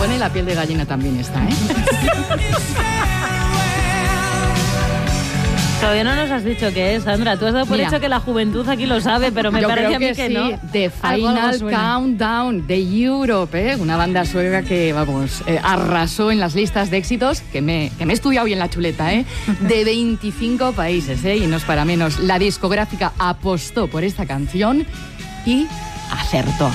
pone la piel de gallina también esta, ¿eh? Todavía no nos has dicho qué es, Sandra. Tú has dado por hecho que la juventud aquí lo sabe, pero me parece a mí que no. The Final Countdown de Europe, ¿eh? Una banda sueca que, vamos, arrasó en las listas de éxitos, que me he estudiado bien la chuleta, ¿eh? De 25 países, ¿eh? Y no es para menos. La discográfica apostó por esta canción y acertó.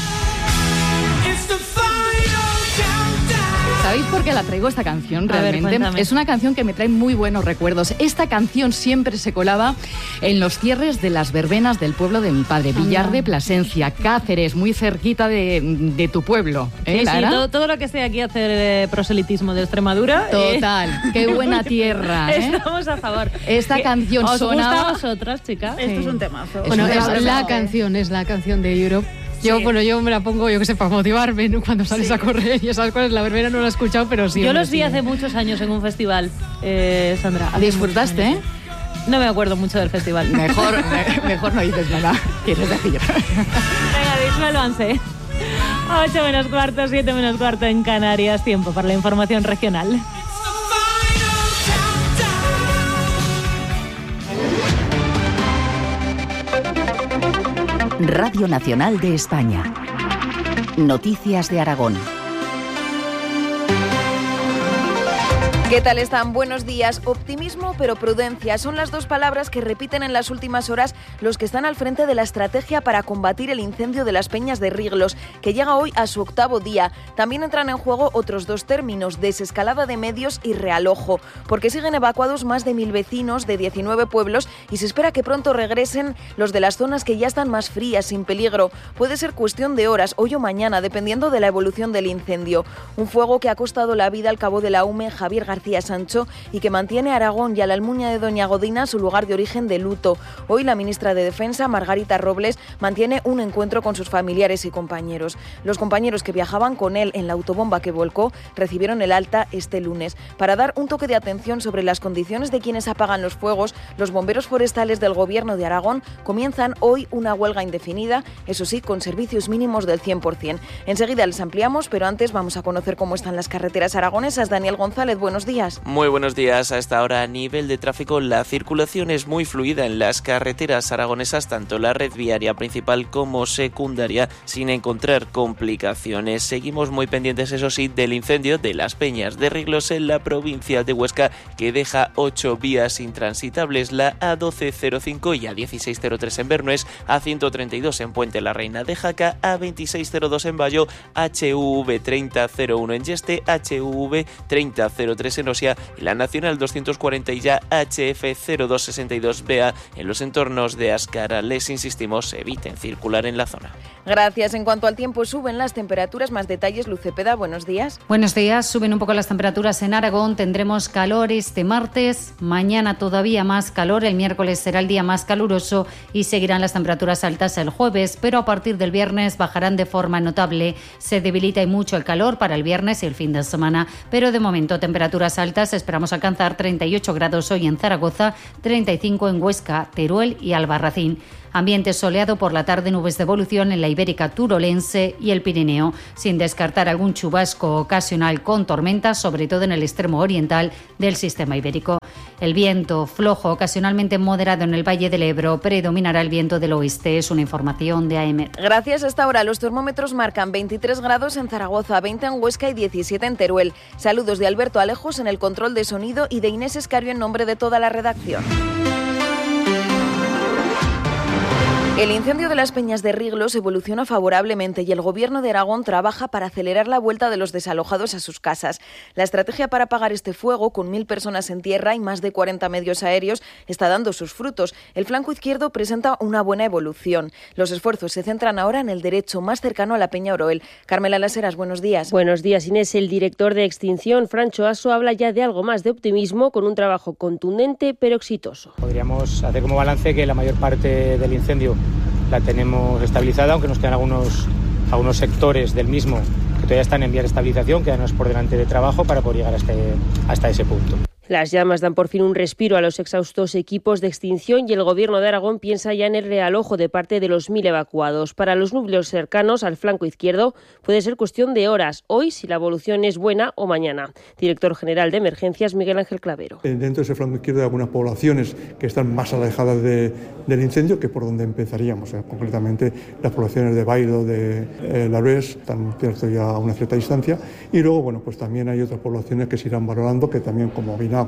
¿Sabéis por qué la traigo esta canción realmente? A ver, es una canción que me trae muy buenos recuerdos. Esta canción siempre se colaba en los cierres de las verbenas del pueblo de mi padre, Villar de Plasencia, Cáceres, muy cerquita de tu pueblo. Sí, todo lo que esté aquí hacer proselitismo de Extremadura. Total, qué buena tierra. Estamos a favor. Esta canción ¿Os sonaba... gusta a vosotras, chicas? Sí. Esto es un temazo. Bueno, es la canción de Europe. Yo me la pongo, yo qué sé, para motivarme, ¿no? Cuando sales a correr y esas cosas. La verbena no la he escuchado, pero sí. Yo los vi hace muchos años en un festival, Sandra. ¿Disfrutaste, eh? No me acuerdo mucho del festival. Mejor no dices nada, quieres decir. Venga, disuélvanse. 8 menos cuarto, 7 menos cuarto en Canarias. Tiempo para la información regional. Radio Nacional de España. Noticias de Aragón. ¿Qué tal están? Buenos días. Optimismo pero prudencia son las dos palabras que repiten en las últimas horas los que están al frente de la estrategia para combatir el incendio de las Peñas de Riglos, que llega hoy a su 8º día. También entran en juego otros dos términos, desescalada de medios y realojo, porque siguen evacuados más de 1.000 vecinos de 19 pueblos y se espera que pronto regresen los de las zonas que ya están más frías, sin peligro. Puede ser cuestión de horas, hoy o mañana, dependiendo de la evolución del incendio. Un fuego que ha costado la vida al cabo de la UME, Javier García Sancho, y que mantiene a Aragón y a la Almuña de Doña Godina su lugar de origen de luto. Hoy la ministra de Defensa, Margarita Robles, mantiene un encuentro con sus familiares y compañeros. Los compañeros que viajaban con él en la autobomba que volcó recibieron el alta este lunes. Para dar un toque de atención sobre las condiciones de quienes apagan los fuegos, los bomberos forestales del Gobierno de Aragón comienzan hoy una huelga indefinida, eso sí, con servicios mínimos del 100%. Enseguida les ampliamos, pero antes vamos a conocer cómo están las carreteras aragonesas. Daniel González, buenos días. Muy buenos días. A esta hora, a nivel de tráfico, la circulación es muy fluida en las carreteras aragonesas, tanto la red viaria principal como secundaria, sin encontrar complicaciones. Seguimos muy pendientes, eso sí, del incendio de las Peñas de Riglos en la provincia de Huesca, que deja 8 vías intransitables, la A1205 y A1603 en Bernués, A132 en Puente la Reina de Jaca, A2602 en Bayo, HUV 3001 en Yeste, HUV 3003 en Osia y la Nacional 240 y ya HF 0262BA en los entornos de Ascara. Les insistimos, eviten circular en la zona. Gracias. En cuanto al tiempo, suben las temperaturas. Más detalles, Luz Cepeda, buenos días. Buenos días. Suben un poco las temperaturas en Aragón. Tendremos calor este martes. Mañana todavía más calor. El miércoles será el día más caluroso y seguirán las temperaturas altas el jueves, pero a partir del viernes bajarán de forma notable. Se debilita y mucho el calor para el viernes y el fin de semana, pero de momento temperaturas altas. Esperamos alcanzar 38 grados hoy en Zaragoza, 35 en Huesca, Teruel y Albarracín. Ambiente soleado por la tarde, nubes de evolución en la Ibérica turolense y el Pirineo, sin descartar algún chubasco ocasional con tormentas, sobre todo en el extremo oriental del sistema ibérico. El viento flojo, ocasionalmente moderado en el Valle del Ebro, predominará el viento del oeste. Es una información de AEMET. Gracias. Hasta ahora los termómetros marcan 23 grados en Zaragoza, 20 en Huesca y 17 en Teruel. Saludos de Alberto Alejos en el control de sonido y de Inés Escario en nombre de toda la redacción. El incendio de las Peñas de Riglos evoluciona favorablemente y el Gobierno de Aragón trabaja para acelerar la vuelta de los desalojados a sus casas. La estrategia para apagar este fuego, con 1.000 personas en tierra y más de 40 medios aéreos, está dando sus frutos. El flanco izquierdo presenta una buena evolución. Los esfuerzos se centran ahora en el derecho más cercano a la Peña Oroel. Carmela Las Heras, buenos días. Buenos días, Inés. El director de Extinción, Francho Aso, habla ya de algo más de optimismo, con un trabajo contundente pero exitoso. Podríamos hacer como balance que la mayor parte del incendio la tenemos estabilizada, aunque nos quedan algunos sectores del mismo que todavía están en vía de estabilización, quedanos por delante de trabajo para poder llegar hasta ese punto. Las llamas dan por fin un respiro a los exhaustos equipos de extinción y el Gobierno de Aragón piensa ya en el realojo de parte de los 1.000 evacuados. Para los núcleos cercanos al flanco izquierdo puede ser cuestión de horas, hoy si la evolución es buena o mañana. Director General de Emergencias, Miguel Ángel Clavero. Dentro de ese flanco izquierdo hay algunas poblaciones que están más alejadas del incendio, que por donde empezaríamos. Concretamente las poblaciones de Bailo, de Larués, están ya a una cierta distancia. Y luego, bueno, pues también hay otras poblaciones que se irán valorando, que también como Vinagua,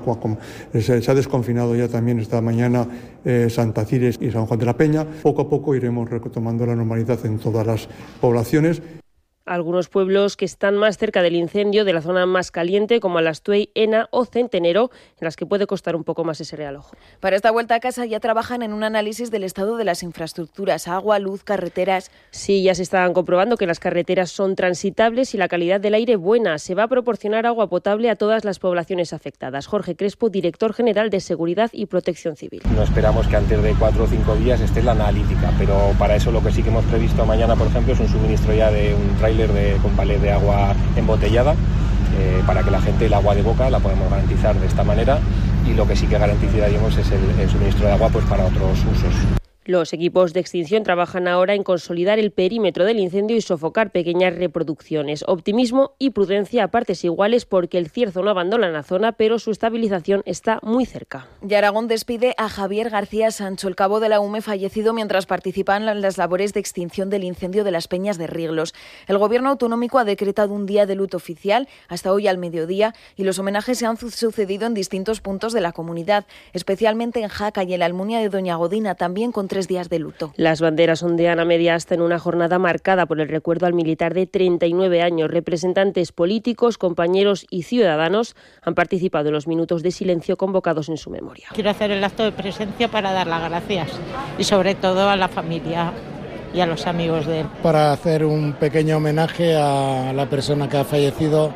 se ha desconfinado ya también esta mañana Santa Cires y San Juan de la Peña. Poco a poco iremos retomando la normalidad en todas las poblaciones. Algunos pueblos que están más cerca del incendio, de la zona más caliente, como Alastuey, Ena o Centenero, en las que puede costar un poco más ese realojo. Para esta vuelta a casa ya trabajan en un análisis del estado de las infraestructuras, agua, luz, carreteras. Sí, ya se están comprobando que las carreteras son transitables y la calidad del aire buena. Se va a proporcionar agua potable a todas las poblaciones afectadas. Jorge Crespo, director general de Seguridad y Protección Civil. No esperamos que antes de 4 o 5 días esté la analítica, pero para eso lo que sí que hemos previsto mañana, por ejemplo, es un suministro ya de un tráiler con palés de agua embotellada para que la gente el agua de boca la podemos garantizar de esta manera, y lo que sí que garantizaríamos es el suministro de agua pues para otros usos. Los equipos de extinción trabajan ahora en consolidar el perímetro del incendio y sofocar pequeñas reproducciones. Optimismo y prudencia a partes iguales porque el cierzo no abandona la zona, pero su estabilización está muy cerca. Y Aragón despide a Javier García Sancho, el cabo de la UME fallecido mientras participaban en las labores de extinción del incendio de las Peñas de Riglos. El Gobierno autonómico ha decretado un día de luto oficial hasta hoy al mediodía y los homenajes se han sucedido en distintos puntos de la comunidad, especialmente en Jaca y en la Almunia de Doña Godina, también con 3 días de luto. Las banderas ondean a media asta en una jornada marcada por el recuerdo al militar de 39 años. Representantes políticos, compañeros y ciudadanos han participado en los minutos de silencio convocados en su memoria. Quiero hacer el acto de presencia para dar las gracias y sobre todo a la familia y a los amigos de él. Para hacer un pequeño homenaje a la persona que ha fallecido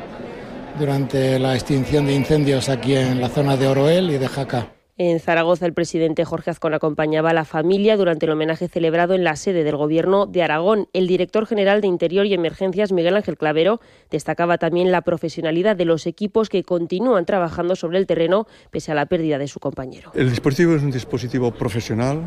durante la extinción de incendios aquí en la zona de Oroel y de Jaca. En Zaragoza, el presidente Jorge Azcón acompañaba a la familia durante el homenaje celebrado en la sede del Gobierno de Aragón. El director general de Interior y Emergencias, Miguel Ángel Clavero, destacaba también la profesionalidad de los equipos que continúan trabajando sobre el terreno pese a la pérdida de su compañero. El dispositivo es un dispositivo profesional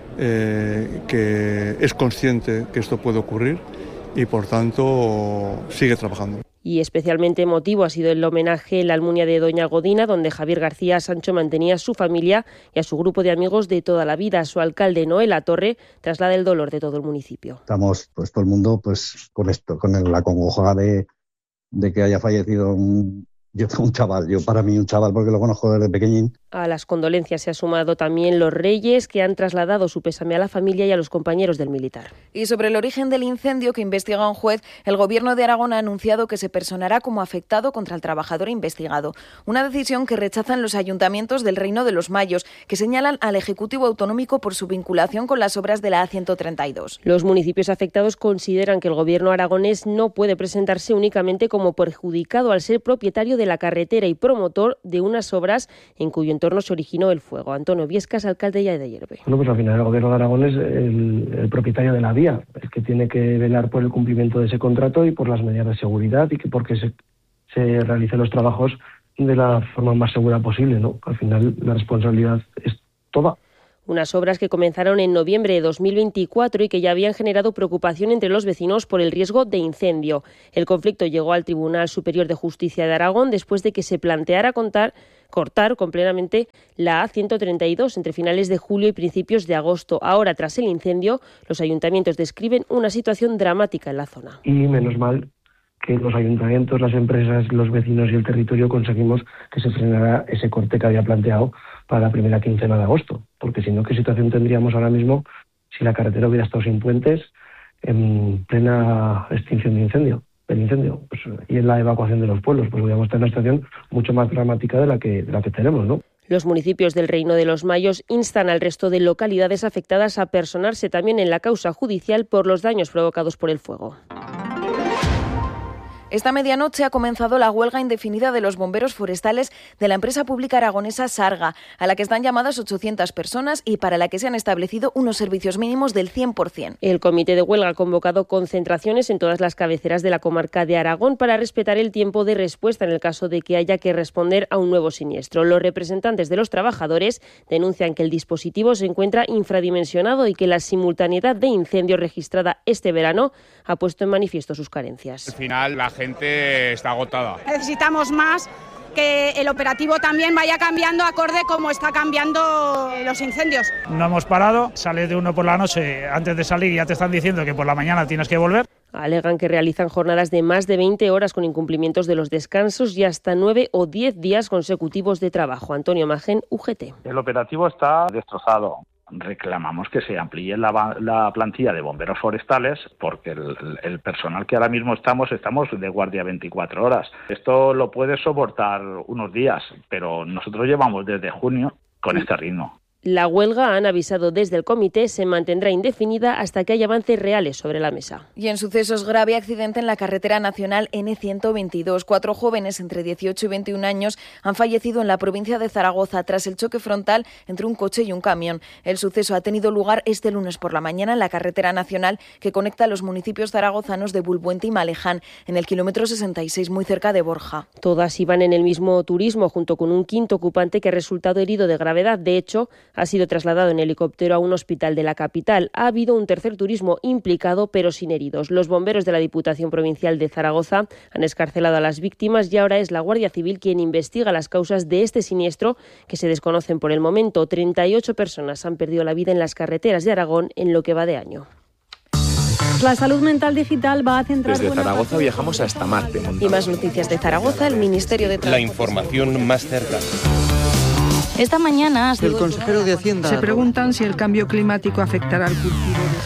que es consciente que esto puede ocurrir y, por tanto, sigue trabajando. Y especialmente emotivo ha sido el homenaje en la Almunia de Doña Godina, donde Javier García Sancho mantenía a su familia y a su grupo de amigos de toda la vida. Su alcalde, Noé Latorre, traslada el dolor de todo el municipio. Estamos todo el mundo con esto, con la congoja de que haya fallecido yo tengo un chaval, para mí un chaval porque lo conozco desde pequeñín. A las condolencias se ha sumado también los Reyes, que han trasladado su pésame a la familia y a los compañeros del militar. Y sobre el origen del incendio que investiga un juez, el Gobierno de Aragón ha anunciado que se personará como afectado contra el trabajador investigado. Una decisión que rechazan los ayuntamientos del Reino de los Mayos, que señalan al Ejecutivo Autonómico por su vinculación con las obras de la A132. Los municipios afectados consideran que el Gobierno aragonés no puede presentarse únicamente como perjudicado al ser propietario de la carretera y promotor de unas obras en cuyo entorno se originó el fuego. Antonio Viescas, alcalde ya de Ayerbe. Bueno, pues al final el Gobierno de Aragón es el propietario de la vía, el que tiene que velar por el cumplimiento de ese contrato y por las medidas de seguridad y que porque se realicen los trabajos de la forma más segura posible, ¿no? Al final la responsabilidad es toda. Unas obras que comenzaron en noviembre de 2024 y que ya habían generado preocupación entre los vecinos por el riesgo de incendio. El conflicto llegó al Tribunal Superior de Justicia de Aragón después de que se planteara cortar completamente la A132 entre finales de julio y principios de agosto. Ahora, tras el incendio, los ayuntamientos describen una situación dramática en la zona. Y menos mal que los ayuntamientos, las empresas, los vecinos y el territorio conseguimos que se frenara ese corte que había planteado para la primera quincena de agosto, porque si no, ¿qué situación tendríamos ahora mismo si la carretera hubiera estado sin puentes en plena extinción del incendio? Pues, y en la evacuación de los pueblos, pues hubiéramos tenido una situación mucho más dramática de la que tenemos, ¿no? Los municipios del Reino de los Mayos instan al resto de localidades afectadas a personarse también en la causa judicial por los daños provocados por el fuego. Esta medianoche ha comenzado la huelga indefinida de los bomberos forestales de la empresa pública aragonesa Sarga, a la que están llamadas 800 personas y para la que se han establecido unos servicios mínimos del 100%. El comité de huelga ha convocado concentraciones en todas las cabeceras de la comarca de Aragón para respetar el tiempo de respuesta en el caso de que haya que responder a un nuevo siniestro. Los representantes de los trabajadores denuncian que el dispositivo se encuentra infradimensionado y que la simultaneidad de incendios registrada este verano ha puesto en manifiesto sus carencias. Al final la gente está agotada. Necesitamos más, que el operativo también vaya cambiando acorde como está cambiando los incendios. No hemos parado, sales de uno por la noche, antes de salir ya te están diciendo que por la mañana tienes que volver. Alegan que realizan jornadas de más de 20 horas con incumplimientos de los descansos y hasta 9 o 10 días consecutivos de trabajo. Antonio Magén, UGT. El operativo está destrozado. Reclamamos que se amplíe la plantilla de bomberos forestales porque el personal que ahora mismo estamos de guardia 24 horas. Esto lo puede soportar unos días, pero nosotros llevamos desde junio con este ritmo. La huelga, han avisado desde el comité, se mantendrá indefinida hasta que haya avances reales sobre la mesa. Y en sucesos, grave accidente en la carretera nacional N122. 4 jóvenes entre 18 y 21 años han fallecido en la provincia de Zaragoza tras el choque frontal entre un coche y un camión. El suceso ha tenido lugar este lunes por la mañana en la carretera nacional que conecta los municipios zaragozanos de Bulbuente y Maleján, en el kilómetro 66, muy cerca de Borja. Todas iban en el mismo turismo, junto con un quinto ocupante que ha resultado herido de gravedad. De hecho, ha sido trasladado en helicóptero a un hospital de la capital. Ha habido un tercer turismo implicado, pero sin heridos. Los bomberos de la Diputación Provincial de Zaragoza han excarcelado a las víctimas y ahora es la Guardia Civil quien investiga las causas de este siniestro, que se desconocen por el momento. 38 personas han perdido la vida en las carreteras de Aragón en lo que va de año. La salud mental digital va a centrar... Desde Zaragoza viajamos hasta Marte. Y más noticias de Zaragoza, el Ministerio de Transporte. La información más cercana. Esta mañana el consejero de Hacienda se preguntan si el cambio climático afectará al cultivo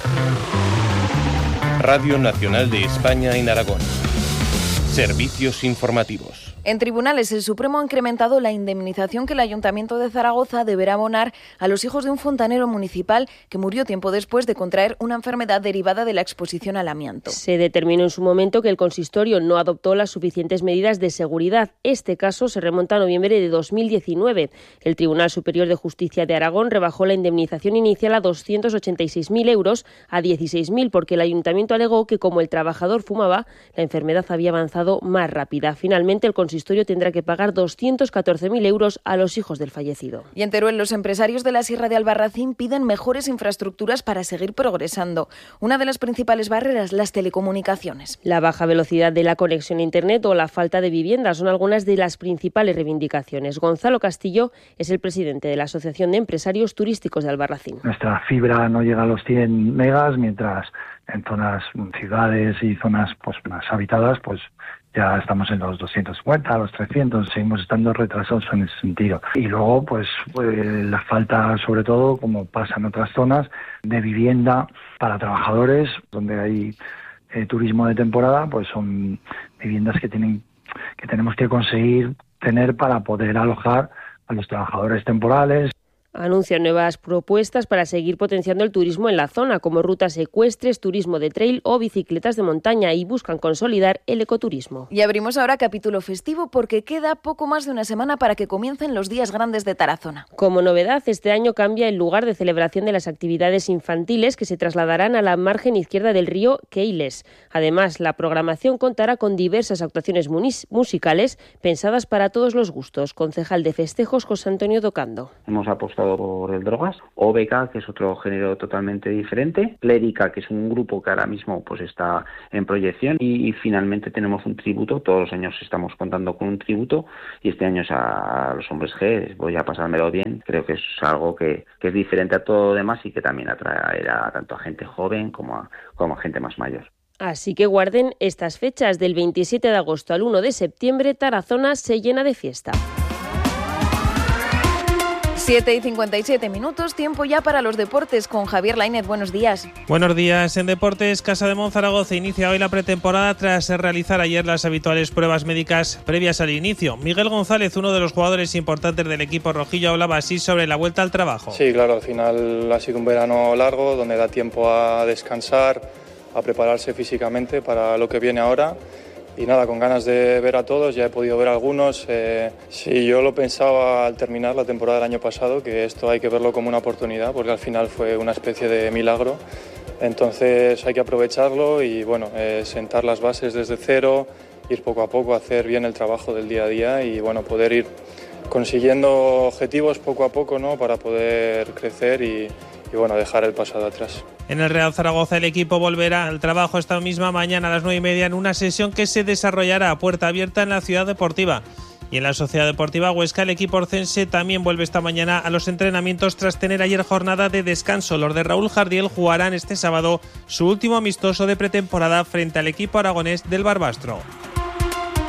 de... Radio Nacional de España en Aragón. Servicios informativos. En tribunales, el Supremo ha incrementado la indemnización que el Ayuntamiento de Zaragoza deberá abonar a los hijos de un fontanero municipal que murió tiempo después de contraer una enfermedad derivada de la exposición al amianto. Se determinó en su momento que el consistorio no adoptó las suficientes medidas de seguridad. Este caso se remonta a noviembre de 2019. El Tribunal Superior de Justicia de Aragón rebajó la indemnización inicial a 286.000 euros a 16.000 porque el Ayuntamiento alegó que como el trabajador fumaba, la enfermedad había avanzado más rápida. Finalmente, el consistorio tendrá que pagar 214.000 euros a los hijos del fallecido. Y en Teruel, los empresarios de la Sierra de Albarracín piden mejores infraestructuras para seguir progresando. Una de las principales barreras, las telecomunicaciones. La baja velocidad de la conexión a Internet o la falta de vivienda son algunas de las principales reivindicaciones. Gonzalo Castillo es el presidente de la Asociación de Empresarios Turísticos de Albarracín. Nuestra fibra no llega a los 100 megas, mientras en zonas, ciudades y zonas más habitadas, ya estamos en los 250, los 300, seguimos estando retrasados en ese sentido. Y luego, la falta, sobre todo, como pasa en otras zonas, de vivienda para trabajadores, donde hay turismo de temporada, son viviendas que tenemos que conseguir tener para poder alojar a los trabajadores temporales. Anuncian nuevas propuestas para seguir potenciando el turismo en la zona, como rutas ecuestres, turismo de trail o bicicletas de montaña, y buscan consolidar el ecoturismo. Y abrimos ahora capítulo festivo porque queda poco más de una semana para que comiencen los días grandes de Tarazona. Como novedad, este año cambia el lugar de celebración de las actividades infantiles, que se trasladarán a la margen izquierda del río Keiles. Además, la programación contará con diversas actuaciones musicales pensadas para todos los gustos. Concejal de festejos, José Antonio Docando. Hemos apostado por el Drogas, OBK, que es otro género totalmente diferente, Clérica, que es un grupo que ahora mismo está en proyección, y finalmente tenemos un tributo. Todos los años estamos contando con un tributo y este año es a los Hombres G. Voy a pasármelo bien, creo que es algo que es diferente a todo lo demás y que también atraerá tanto a gente joven como a gente más mayor. Así que guarden estas fechas. Del 27 de agosto al 1 de septiembre, Tarazona se llena de fiesta. 7:57, tiempo ya para los deportes con Javier Lainez. Buenos días. Buenos días. En deportes, Casa de Monzaragoza inicia hoy la pretemporada tras realizar ayer las habituales pruebas médicas previas al inicio. Miguel González, uno de los jugadores importantes del equipo rojillo, hablaba así sobre la vuelta al trabajo. Sí, claro, al final ha sido un verano largo donde da tiempo a descansar, a prepararse físicamente para lo que viene ahora. y nada, con ganas de ver a todos, ya he podido ver a algunos. Sí, yo lo pensaba al terminar la temporada del año pasado, que esto hay que verlo como una oportunidad, porque al final fue una especie de milagro. Entonces hay que aprovecharlo y bueno, sentar las bases desde cero, ir poco a poco, hacer bien el trabajo del día a día y bueno, poder ir consiguiendo objetivos poco a poco, ¿no?, para poder crecer y bueno, dejar el pasado atrás. En el Real Zaragoza el equipo volverá al trabajo esta misma mañana a las 9:30 en una sesión que se desarrollará a puerta abierta en la Ciudad Deportiva. Y en la Sociedad Deportiva Huesca el equipo orcense también vuelve esta mañana a los entrenamientos tras tener ayer jornada de descanso. Los de Raúl Jardiel jugarán este sábado su último amistoso de pretemporada frente al equipo aragonés del Barbastro.